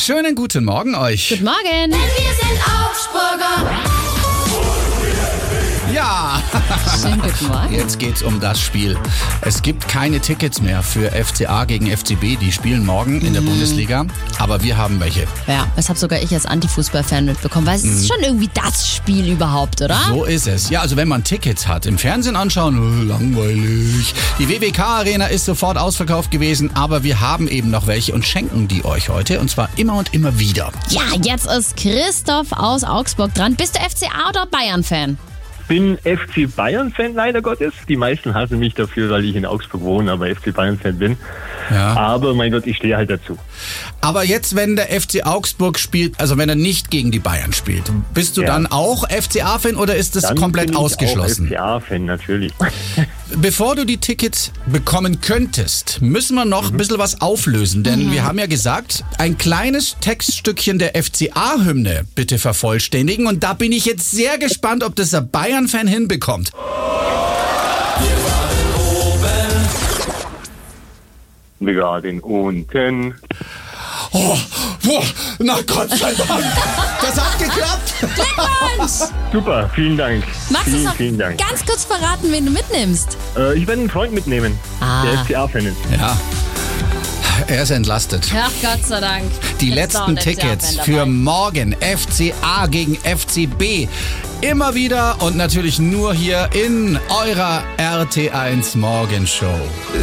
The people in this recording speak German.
Schönen guten Morgen euch. Guten Morgen. Denn wir sind Augsburger. Ja, Schönen guten Morgen. jetzt geht's um das Spiel. Es gibt keine Tickets mehr für FCA gegen FCB. Die spielen morgen in der Bundesliga. Aber wir haben welche. Ja, das habe sogar ich als Anti-Fußball-Fan mitbekommen, weil es ist schon irgendwie das Spiel überhaupt, oder? So ist es. Ja, also wenn man Tickets hat, im Fernsehen anschauen, langweilig. Die WWK-Arena ist sofort ausverkauft gewesen, aber wir haben eben noch welche und schenken die euch heute. Und zwar immer und immer wieder. Ja, jetzt ist Christoph aus Augsburg dran. Bist du FCA oder Bayern-Fan? Bin FC Bayern-Fan, leider Gottes. Die meisten hassen mich dafür, weil ich in Augsburg wohne, aber FC Bayern-Fan bin. Ja. Aber mein Gott, ich stehe halt dazu. Aber jetzt, wenn der FC Augsburg spielt, also wenn er nicht gegen die Bayern spielt, bist du dann auch FCA-Fan oder ist das Dann komplett bin ich ausgeschlossen? auch FCA-Fan, natürlich. Bevor du die Tickets bekommen könntest, müssen wir noch ein bisschen was auflösen, denn wir haben ja gesagt, ein kleines Textstückchen der FCA-Hymne bitte vervollständigen und da bin ich jetzt sehr gespannt, ob das der Bayern-Fan hinbekommt. Wir waren unten. Oh, na Gott sei Dank, das hat geklappt. Glückwunsch! Super, vielen Dank. Magst du noch Vielen Dank. ganz kurz verraten, wen du mitnimmst? Ich werde einen Freund mitnehmen, der FCA-Fan ist. Ja, er ist entlastet. Ach, Gott sei Dank. Die Jetzt letzten ist da ein Tickets FCA-Fan für dabei. morgen FCA gegen FCB. Immer wieder und natürlich nur hier in eurer RT1 Morgenshow.